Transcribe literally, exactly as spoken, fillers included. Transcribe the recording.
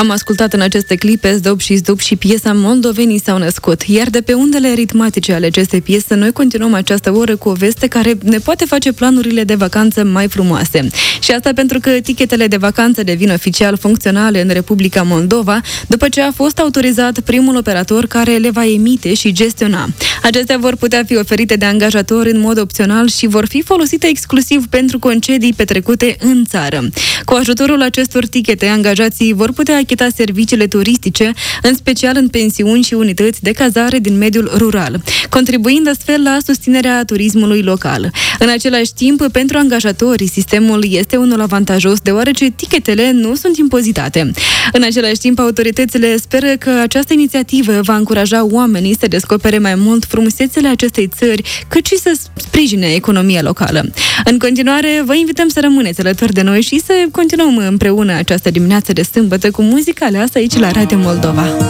Am ascultat în aceste clipe Zdop și Zdup și piesa Moldovenii s-au născut. Iar de pe undele ritmatice ale acestei piese, noi continuăm această oră cu o veste care ne poate face planurile de vacanță mai frumoase. Și asta pentru că tichetele de vacanță devin oficial funcționale în Republica Moldova, după ce a fost autorizat primul operator care le va emite și gestiona. Acestea vor putea fi oferite de angajatori în mod opțional și vor fi folosite exclusiv pentru concedii petrecute în țară. Cu ajutorul acestor tichete, angajații vor putea achita serviciile turistice, în special în pensiuni și unități de cazare din mediul rural, contribuind astfel la susținerea turismului local. În același timp, pentru angajatori, sistemul este unul avantajos, deoarece tichetele nu sunt impozitate. În același timp, autoritățile speră că această inițiativă va încuraja oamenii să descopere mai mult frumusețele acestei țări, cât și să sprijine economia locală. În continuare, vă invităm să rămâneți alături de noi și să continuăm împreună această dimineață de sâmbătă cu muzica aleasă aici la Radio Moldova.